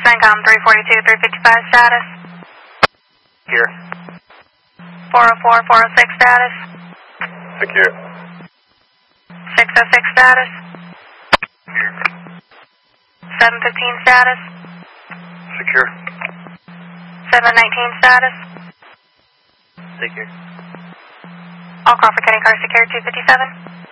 CENTCOM 342, 355 status. Secure. 404, 406 status. Secure. 606 status. Secure. 715 status. Secure. 719 status. Secure. All Crawford County cars secure 257.